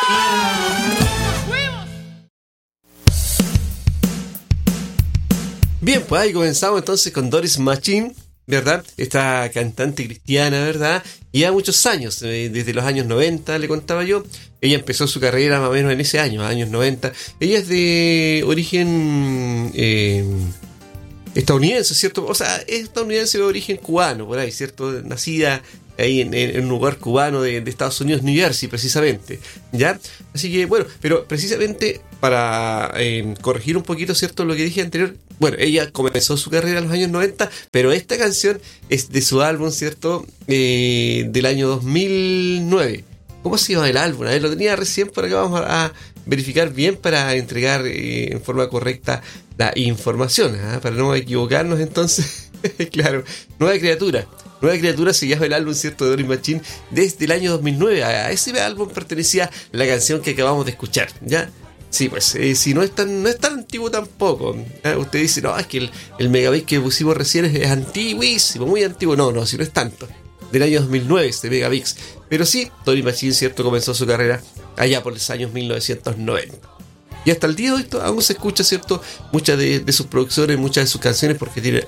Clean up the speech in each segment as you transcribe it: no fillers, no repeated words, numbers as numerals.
Bien, pues ahí comenzamos entonces con Doris Machine, ¿verdad? Esta cantante cristiana, ¿verdad? Y ya muchos años, desde los años 90, le contaba yo. Ella empezó su carrera más o menos en ese año, años 90. Ella es de origen estadounidense, ¿cierto? O sea, es estadounidense de origen cubano, por ahí, ¿cierto? Nacida ahí en un lugar cubano de Estados Unidos, New Jersey, precisamente, ¿ya? Así que, bueno, pero precisamente para corregir un poquito, ¿cierto? Lo que dije anterior, bueno, ella comenzó su carrera en los años 90, pero esta canción es de su álbum, ¿cierto? Del año 2009. ¿Cómo se llama el álbum? A ver, lo tenía recién, por acá vamos a verificar bien para entregar en forma correcta la información, ¿eh? Para no equivocarnos entonces. Claro, Nueva Criatura. Nueva Criatura se llama el álbum, ¿cierto?, de Doris Machine desde el año 2009. A ese álbum pertenecía la canción que acabamos de escuchar, ¿ya? Sí, pues, si no es tan antiguo tampoco. Usted dice, no, es que el Megabit que pusimos recién es antiguísimo, muy antiguo. No, si no es tanto. Del año 2009 este Megabits. Pero sí, Doris Machine, ¿cierto?, comenzó su carrera allá por los años 1990. Y hasta el día de hoy aún se escucha, ¿cierto?, muchas de sus producciones, muchas de sus canciones, porque tiene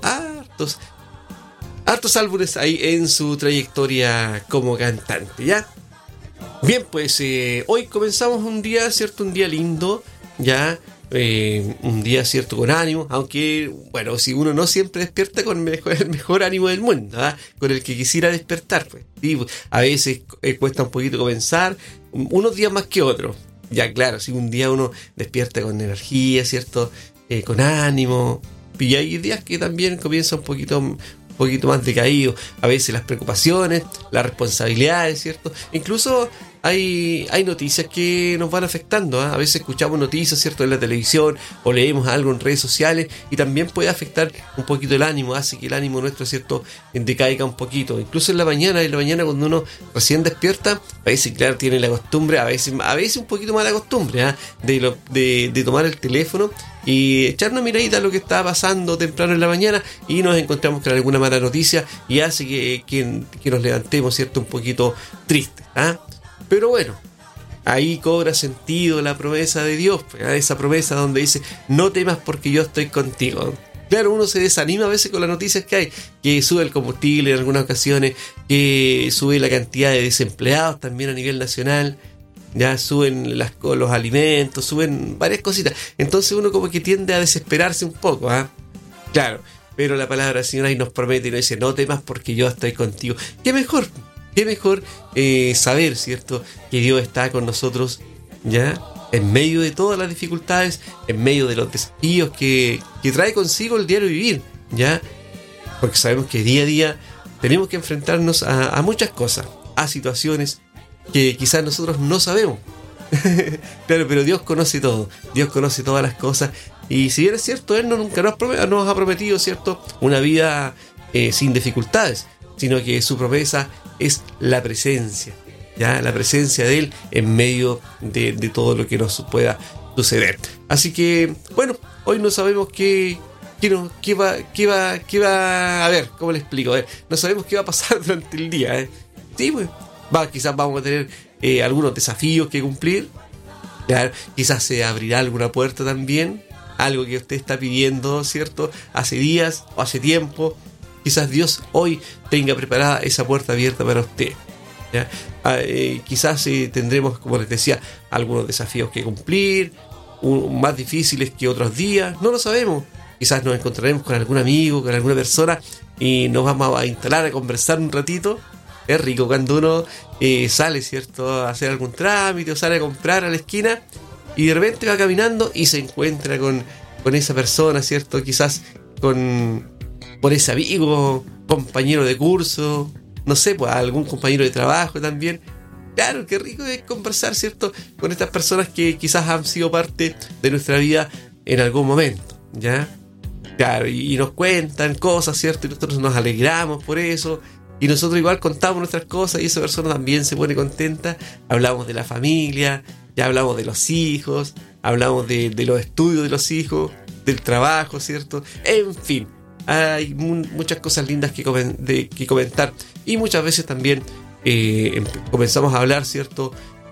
hartos álbumes ahí en su trayectoria como cantante, ¿ya? Bien, pues hoy comenzamos un día, ¿cierto? Un día lindo, ¿ya? Un día, ¿cierto?, con ánimo, aunque, bueno, si uno no siempre despierta con el mejor ánimo del mundo, ¿ah? Con el que quisiera despertar, pues. Y a veces cuesta un poquito comenzar, unos días más que otros. Ya, claro, si un día uno despierta con energía, ¿cierto? Con ánimo, y hay días que también comienza un poquito más decaído. A veces las preocupaciones, las responsabilidades, ¿cierto? Incluso hay noticias que nos van afectando, ¿eh? A veces escuchamos noticias, ¿cierto?, en la televisión o leemos algo en redes sociales y también puede afectar un poquito el ánimo, hace que el ánimo nuestro, ¿cierto?, decaiga un poquito. Incluso en la mañana cuando uno recién despierta, a veces, claro, tiene la costumbre, a veces un poquito más la costumbre, ¿eh?, de tomar el teléfono y echar una miradita a lo que está pasando temprano en la mañana y nos encontramos con alguna mala noticia y hace que nos levantemos, ¿cierto?, un poquito tristes, ¿ah? Pero bueno, ahí cobra sentido la promesa de Dios, esa promesa donde dice, no temas porque yo estoy contigo. Claro, uno se desanima a veces con las noticias que hay, que sube el combustible en algunas ocasiones, que sube la cantidad de desempleados también a nivel nacional, ya suben los alimentos, suben varias cositas. Entonces uno como que tiende a desesperarse un poco, ¿ah? Claro, pero la palabra del Señor ahí nos promete y nos dice, no temas porque yo estoy contigo. ¿Qué mejor saber, ¿cierto?, que Dios está con nosotros, ¿ya?, en medio de todas las dificultades, en medio de los desafíos que trae consigo el diario vivir, ¿ya? Porque sabemos que día a día tenemos que enfrentarnos a muchas cosas, a situaciones que quizás nosotros no sabemos. Claro, pero Dios conoce todo, Dios conoce todas las cosas, y si bien es cierto, Él nunca nos ha prometido, ¿cierto?, una vida sin dificultades, sino que su promesa es la presencia, ¿ya? La presencia de Él en medio de todo lo que nos pueda suceder. Así que, bueno, hoy no sabemos qué va, a ver, ¿cómo le explico? A ver, no sabemos qué va a pasar durante el día, ¿eh? Sí, pues, quizás vamos a tener algunos desafíos que cumplir, ¿ya? Quizás se abrirá alguna puerta también, algo que usted está pidiendo, ¿cierto?, hace días o hace tiempo. Quizás Dios hoy tenga preparada esa puerta abierta para usted, ¿ya? Quizás tendremos, como les decía, algunos desafíos que cumplir, más difíciles que otros días, no lo sabemos. Quizás nos encontraremos con algún amigo, con alguna persona y nos vamos a instalar a conversar un ratito. Es rico cuando uno sale, ¿cierto?, a hacer algún trámite o sale a comprar a la esquina y de repente va caminando y se encuentra con esa persona, ¿cierto?, quizás por ese amigo, compañero de curso, no sé, pues algún compañero de trabajo también. Claro, qué rico es conversar, ¿cierto?, con estas personas que quizás han sido parte de nuestra vida en algún momento, ¿ya? Claro, y nos cuentan cosas, ¿cierto?, y nosotros nos alegramos por eso, y nosotros igual contamos nuestras cosas y esa persona también se pone contenta. Hablamos de la familia, ya hablamos de los hijos, hablamos de los estudios de los hijos, del trabajo, ¿cierto? En fin, hay muchas cosas lindas que comentar y muchas veces también comenzamos a hablar, ¿cierto?,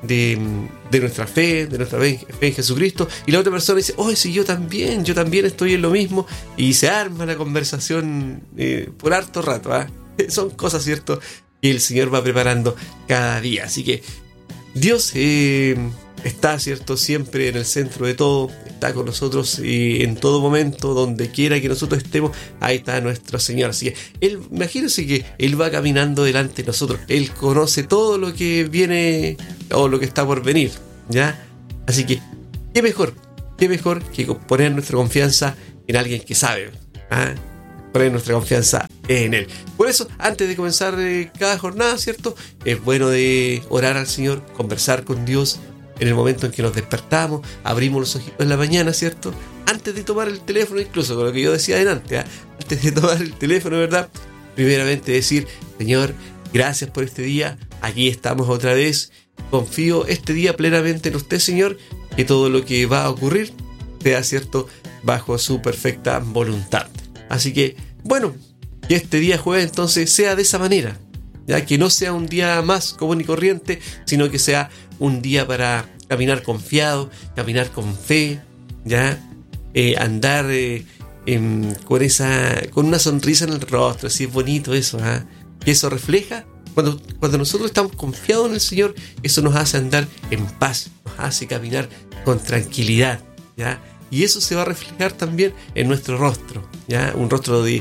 de nuestra fe, fe en Jesucristo, y la otra persona dice, oh, sí, yo también estoy en lo mismo, y se arma la conversación por harto rato. Son cosas, ¿cierto?, que el Señor va preparando cada día. Así que Dios está, ¿cierto?, siempre en el centro de todo, está con nosotros en todo momento, donde quiera que nosotros estemos, ahí está nuestro Señor. Así que imagínense que Él va caminando delante de nosotros, Él conoce todo lo que viene o lo que está por venir, ¿ya? Así que, qué mejor que poner nuestra confianza en alguien que sabe, poner nuestra confianza en Él. Por eso, antes de comenzar cada jornada, ¿cierto?, es bueno de orar al Señor, conversar con Dios en el momento en que nos despertamos, abrimos los ojitos en la mañana, ¿cierto?, antes de tomar el teléfono, incluso con lo que yo decía adelante, antes de tomar el teléfono, ¿verdad?, primeramente decir, Señor, gracias por este día, aquí estamos otra vez, confío este día plenamente en usted, Señor, que todo lo que va a ocurrir sea, ¿cierto?, bajo su perfecta voluntad. Así que, bueno, que este día jueves entonces sea de esa manera, ya que no sea un día más común y corriente, sino que sea un día para caminar confiado, caminar con fe, ya andar con una sonrisa en el rostro. Así es bonito eso, que eso refleja cuando nosotros estamos confiados en el Señor, eso nos hace andar en paz, nos hace caminar con tranquilidad, ya. Y eso se va a reflejar también en nuestro rostro, ¿ya? Un rostro de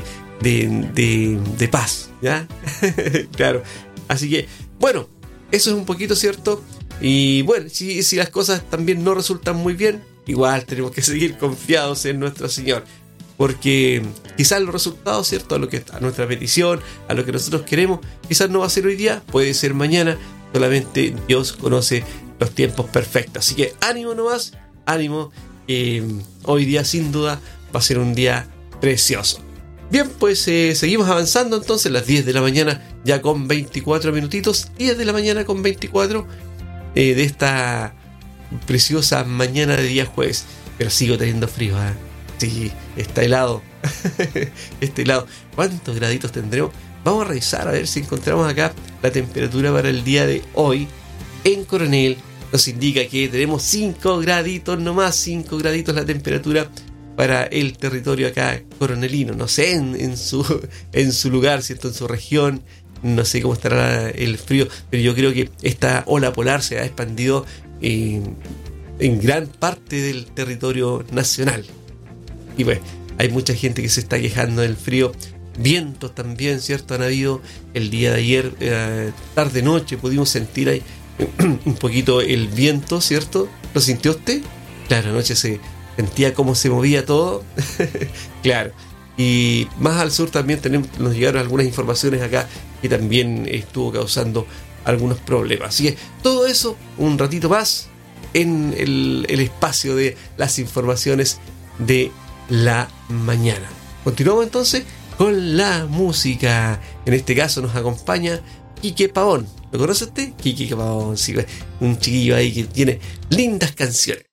paz, ¿ya? Claro. Así que, bueno, eso es un poquito, ¿cierto? Y bueno, si las cosas también no resultan muy bien, igual tenemos que seguir confiados en nuestro Señor. Porque quizás los resultados, ¿cierto?, a nuestra petición, a lo que nosotros queremos, quizás no va a ser hoy día, puede ser mañana. Solamente Dios conoce los tiempos perfectos. Así que ánimo nomás, ánimo. Hoy día sin duda va a ser un día precioso. Bien, pues seguimos avanzando entonces, las 10 de la mañana ya con 24 minutitos, 10 de la mañana con 24 de esta preciosa mañana de día jueves, pero sigo teniendo frío, sí, está helado. Está helado. ¿Cuántos graditos tendremos? Vamos a revisar a ver si encontramos acá la temperatura para el día de hoy en Coronel. Nos indica que tenemos 5 graditos nomás, 5 graditos la temperatura para el territorio acá coronelino. No sé en su lugar, ¿cierto?, en su región, no sé cómo estará el frío, pero yo creo que esta ola polar se ha expandido en gran parte del territorio nacional. Y pues hay mucha gente que se está quejando del frío. Vientos también, ¿cierto?, han habido el día de ayer, tarde-noche, pudimos sentir ahí un poquito el viento, ¿cierto? ¿Lo sintió usted? Claro, anoche se sentía cómo se movía todo. Claro. Y más al sur también nos llegaron algunas informaciones acá que también estuvo causando algunos problemas. Así que todo eso un ratito más en el espacio de las informaciones de la mañana. Continuamos entonces con la música. En este caso nos acompaña Quique Pavón. ¿Lo conoce usted? Quique Pavón, sí, un chiquillo ahí que tiene lindas canciones.